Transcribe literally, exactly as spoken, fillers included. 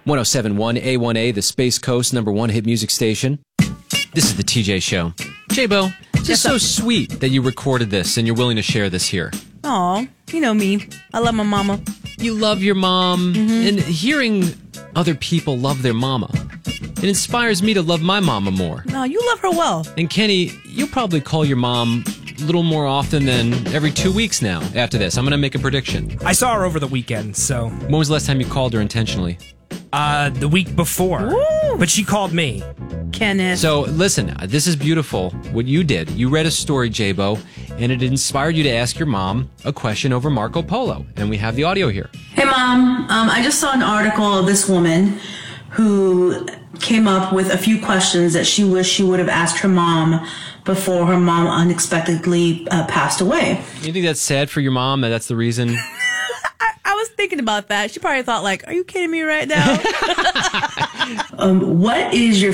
one oh seven point one A one A, the Space Coast number one hit music station. This is the T J Show. J-Bo, it's just so sweet that you recorded this and you're willing to share this here. Aw, you know me. I love my mama. You love your mom, mm-hmm. and hearing other people love their mama, it inspires me to love my mama more. No, you love her well. And Kenny, you'll probably call your mom a little more often than every two weeks now after this. I'm going to make a prediction. I saw her over the weekend, so... When was the last time you called her intentionally? Uh, the week before. Ooh. But she called me. Kenneth. So, listen, this is beautiful, what you did. You read a story, J-Bo, and it inspired you to ask your mom a question over Marco Polo. And we have the audio here. Hey, Mom. Um, I just saw an article of this woman who came up with a few questions that she wished she would have asked her mom before her mom unexpectedly uh, passed away. You think that's sad for your mom, that that's the reason? I, I was thinking about that. She probably thought, like, are you kidding me right now? um, what is your